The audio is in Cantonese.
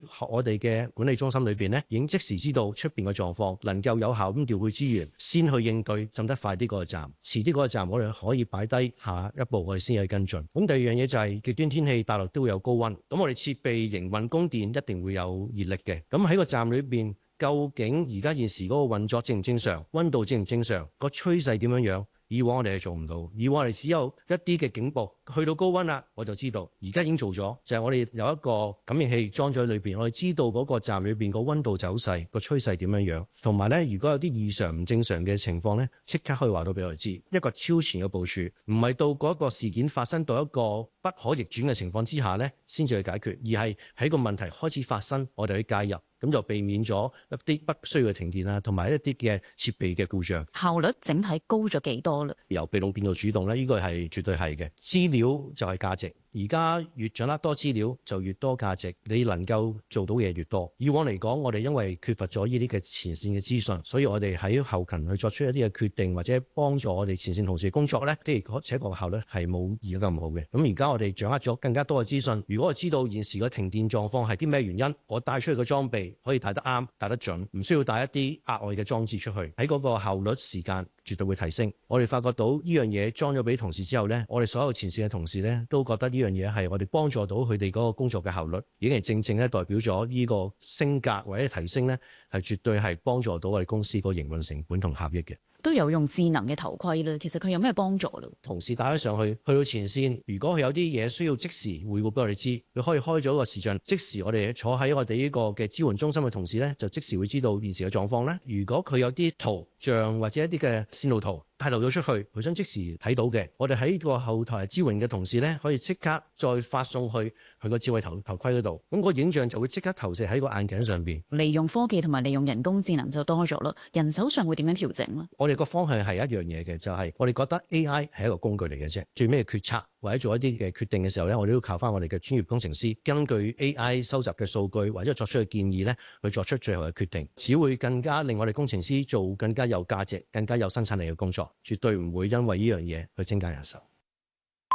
我哋嘅管理中心裏邊咧，已經即時知道出邊嘅狀況，能夠有效咁調配資源，先去應對，浸得快啲嗰個站，遲啲嗰個站我哋可以擺低下一步，我哋先去跟進。咁第二樣嘢就係極端天氣，大陸都會有高溫，咁我哋設備營運供電一定會有熱力嘅。咁喺個站裏邊，究竟而家現時嗰個運作正唔正常，溫度正唔正常，個趨勢點樣樣？以往我哋係做唔到，以往我哋只有一啲嘅警報，去到高溫啦，我就知道。而家已經做咗，就係我哋有一個感應器裝咗喺裏邊，我哋知道嗰個站裏邊個溫度走勢、個趨勢點樣樣，同埋咧，如果有啲異常唔正常嘅情況咧，即刻可以話到俾我哋知。一個超前嘅部署，唔係到嗰個事件發生到一個不可逆轉嘅情況之下咧，先至去解決，而係喺個問題開始發生，我哋去介入。咁就避免咗一啲不需要嘅停電啊，同埋一啲嘅設備嘅故障。 效率整體高咗幾多啦？ 由被動變到主動咧，呢個係絕對係嘅。資料就係價值，而家越掌握多資料就越多價值，你能夠做到嘅嘢越多。以往嚟講，我哋因為缺乏咗呢啲嘅前線嘅資訊，所以我哋喺後勤去作出一啲嘅決定，或者幫助我哋前線同事嘅工作咧，的而且確效率係冇而家咁好嘅。咁而家我哋掌握咗更加多嘅資訊，如果我知道現時嘅停電狀況係啲咩原因，我帶出去嘅裝備可以帶得啱、帶得準，唔需要帶一啲額外嘅裝置出去，喺嗰個效率時間絕對會提升。我哋發覺到呢樣嘢裝咗俾同事之後呢，我哋所有前線嘅同事呢都覺得呢樣嘢係我哋幫助到佢哋嗰個工作嘅效率，已經係正正咧代表咗呢個升格或者提升呢，係絕對係幫助到我哋公司個營運成本同效益嘅。 都有用智能嘅頭盔啦，其實佢有咩幫助咯？ 同事帶咗上去，去到前線，如果佢有啲嘢需要即時匯報俾我哋知，佢可以開咗個視像，即時我哋坐喺我哋呢個嘅支援中心嘅同事呢，就即時會知道現時嘅狀況啦。如果佢有啲圖像或者一啲嘅線路圖帶漏咗出去，佢想即時睇到嘅，我哋喺個後台支援嘅同事呢，可以即刻再發送去佢個智慧頭盔嗰度，咁個影像就會即刻投射喺個眼鏡上邊。 利用科技同埋利用人工智能就多咗啦，人手上會點樣調整呢？ 我哋個方向係一樣嘢嘅，就係我哋覺得 AI 係一個工具嚟嘅啫，最尾嘅決策或者做一啲嘅決定嘅時候咧，我哋都靠翻我哋嘅專業工程師，根據 AI 收集嘅數據或者作出嘅建議咧，去作出最後嘅決定，只會更加令我哋工程師做更加有價值、更加有生產力嘅工作，絕對唔會因為呢樣嘢去增加人手。